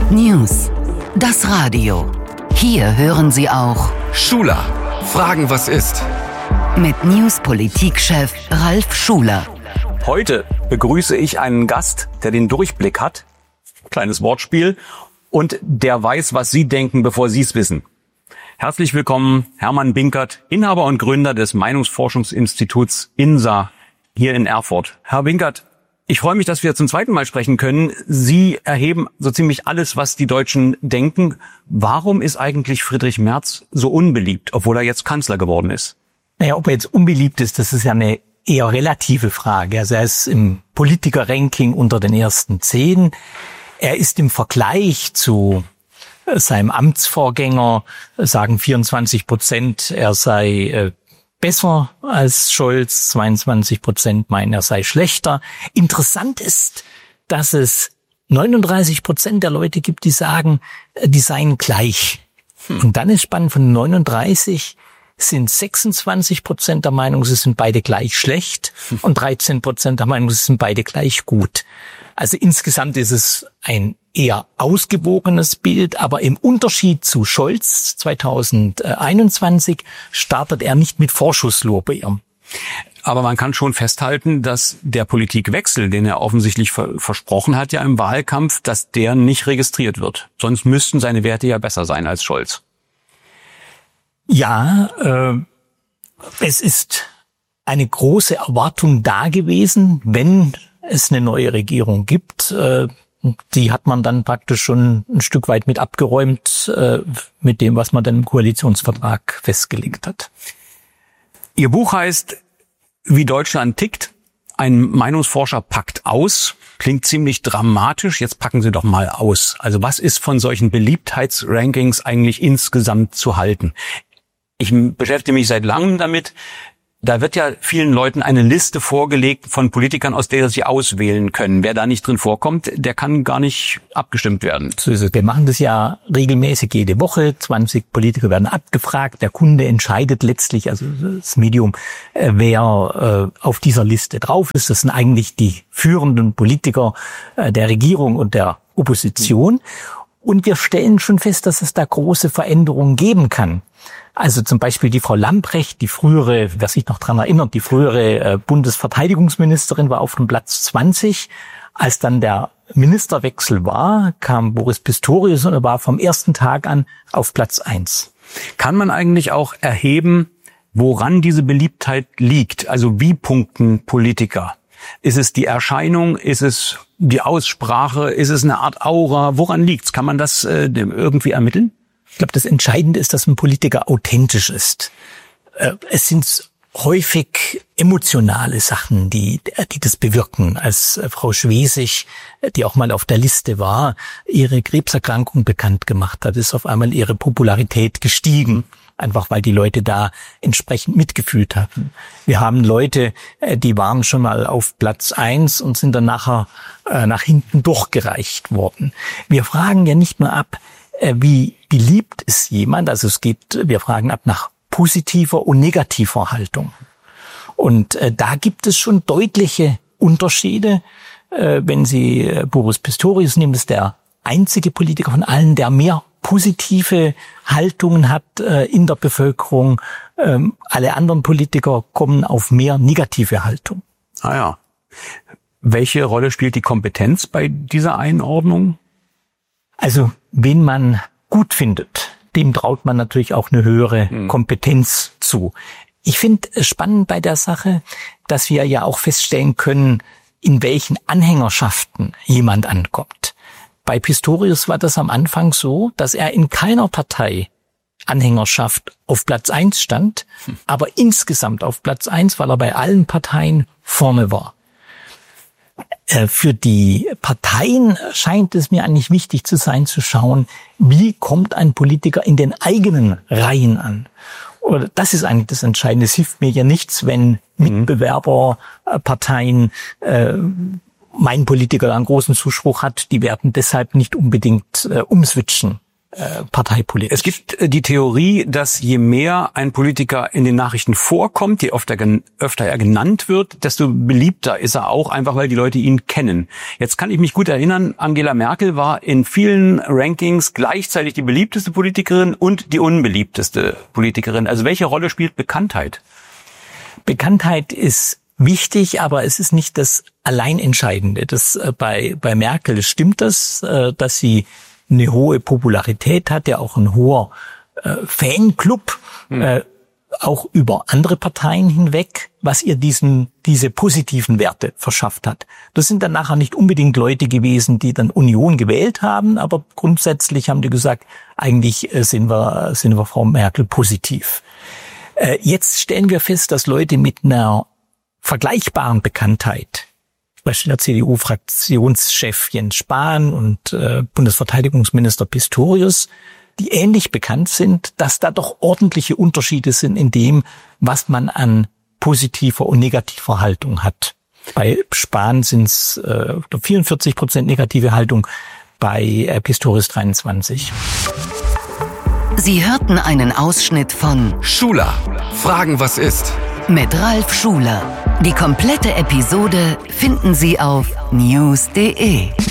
News. Das Radio. Hier hören Sie auch Schuler. Fragen, was ist? Mit News-Politikchef Ralf Schuler. Heute begrüße ich einen Gast, der den Durchblick hat, kleines Wortspiel, und der weiß, was Sie denken, bevor Sie es wissen. Herzlich willkommen, Hermann Binkert, Inhaber und Gründer des Meinungsforschungsinstituts INSA hier in Erfurt. Herr Binkert, ich freue mich, dass wir zum zweiten Mal sprechen können. Sie erheben so ziemlich alles, was die Deutschen denken. Warum ist eigentlich Friedrich Merz so unbeliebt, obwohl er jetzt Kanzler geworden ist? Naja, ob er jetzt unbeliebt ist, das ist ja eine eher relative Frage. Also er ist im Politiker-Ranking unter den ersten 10. Er ist im Vergleich zu seinem Amtsvorgänger, sagen 24%, er sei besser als Scholz, 22% meinen, er sei schlechter. Interessant ist, dass es 39% der Leute gibt, die sagen, die seien gleich. Und dann ist spannend, von 39 sind 26% der Meinung, sie sind beide gleich schlecht und 13% der Meinung, sie sind beide gleich gut. Also insgesamt ist es ein eher ausgewogenes Bild, aber im Unterschied zu Scholz 2021 startet er nicht mit Vorschusslorbeeren. Aber man kann schon festhalten, dass der Politikwechsel, den er offensichtlich versprochen hat ja im Wahlkampf, dass der nicht registriert wird. Sonst müssten seine Werte ja besser sein als Scholz. Ja, es ist eine große Erwartung da gewesen, wenn es eine neue Regierung gibt. Die hat man dann praktisch schon ein Stück weit mit abgeräumt, mit dem, was man dann im Koalitionsvertrag festgelegt hat. Ihr Buch heißt Wie Deutschland tickt. Ein Meinungsforscher packt aus. Klingt ziemlich dramatisch. Jetzt packen Sie doch mal aus. Also was ist von solchen Beliebtheitsrankings eigentlich insgesamt zu halten? Ich beschäftige mich seit langem damit. Da wird ja vielen Leuten eine Liste vorgelegt von Politikern, aus der sie auswählen können. Wer da nicht drin vorkommt, der kann gar nicht abgestimmt werden. So ist es. Wir machen das ja regelmäßig jede Woche. 20 Politiker werden abgefragt. Der Kunde entscheidet letztlich, also das Medium, wer auf dieser Liste drauf ist. Das sind eigentlich die führenden Politiker der Regierung und der Opposition. Und wir stellen schon fest, dass es da große Veränderungen geben kann. Also zum Beispiel die Frau Lambrecht, die frühere, wer sich noch dran erinnert, die frühere Bundesverteidigungsministerin war auf dem Platz 20. Als dann der Ministerwechsel war, kam Boris Pistorius und er war vom ersten Tag an auf Platz 1. Kann man eigentlich auch erheben, woran diese Beliebtheit liegt? Also wie punkten Politiker? Ist es die Erscheinung? Ist es die Aussprache? Ist es eine Art Aura? Woran liegt's? Kann man das irgendwie ermitteln? Ich glaube, das Entscheidende ist, dass ein Politiker authentisch ist. Es sind häufig emotionale Sachen, die das bewirken. Als Frau Schwesig, die auch mal auf der Liste war, ihre Krebserkrankung bekannt gemacht hat, ist auf einmal ihre Popularität gestiegen. Einfach weil die Leute da entsprechend mitgefühlt hatten. Wir haben Leute, die waren schon mal auf Platz 1 und sind dann nachher nach hinten durchgereicht worden. Wir fragen ja nicht nur ab, wie beliebt ist jemand, also wir fragen ab nach positiver und negativer Haltung. Und da gibt es schon deutliche Unterschiede. Wenn Sie Boris Pistorius nehmen, das ist der einzige Politiker von allen, der mehr positive Haltungen hat in der Bevölkerung. Alle anderen Politiker kommen auf mehr negative Haltung. Ah ja. Welche Rolle spielt die Kompetenz bei dieser Einordnung? Also, wen man gut findet, dem traut man natürlich auch eine höhere Kompetenz zu. Ich finde es spannend bei der Sache, dass wir ja auch feststellen können, in welchen Anhängerschaften jemand ankommt. Bei Pistorius war das am Anfang so, dass er in keiner Partei Anhängerschaft auf Platz 1 stand, aber insgesamt auf Platz 1, weil er bei allen Parteien vorne war. Für die Parteien scheint es mir eigentlich wichtig zu sein, zu schauen, wie kommt ein Politiker in den eigenen Reihen an. Oder das ist eigentlich das Entscheidende. Es hilft mir ja nichts, wenn Mitbewerberparteien mein Politiker einen großen Zuspruch hat, die werden deshalb nicht unbedingt umswitchen. parteipolitisch. Es gibt die Theorie, dass je mehr ein Politiker in den Nachrichten vorkommt, je öfter er genannt wird, desto beliebter ist er auch, einfach weil die Leute ihn kennen. Jetzt kann ich mich gut erinnern, Angela Merkel war in vielen Rankings gleichzeitig die beliebteste Politikerin und die unbeliebteste Politikerin. Also welche Rolle spielt Bekanntheit? Bekanntheit ist wichtig, aber es ist nicht das Alleinentscheidende. Bei Merkel stimmt das, dass sie eine hohe Popularität hat, ja auch ein hoher Fanclub, auch über andere Parteien hinweg, was ihr diese positiven Werte verschafft hat. Das sind dann nachher nicht unbedingt Leute gewesen, die dann Union gewählt haben, aber grundsätzlich haben die gesagt, eigentlich sind wir Frau Merkel positiv. Jetzt stellen wir fest, dass Leute mit einer vergleichbaren Bekanntheit, Beispiel der CDU-Fraktionschef Jens Spahn und Bundesverteidigungsminister Pistorius, die ähnlich bekannt sind, dass da doch ordentliche Unterschiede sind in dem, was man an positiver und negativer Haltung hat. Bei Spahn sind es 44% negative Haltung, bei Pistorius 23%. Sie hörten einen Ausschnitt von Schuler, Fragen was ist? mit Ralf Schuler. Die komplette Episode finden Sie auf news.de.